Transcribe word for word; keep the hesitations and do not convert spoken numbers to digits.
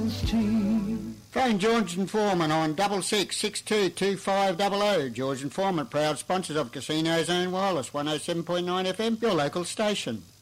Mills tea. Phone George and Foreman on double six six two two five double oh. George and Foreman, proud sponsors of Casino Zone Wireless, one oh seven point nine F M, your local station.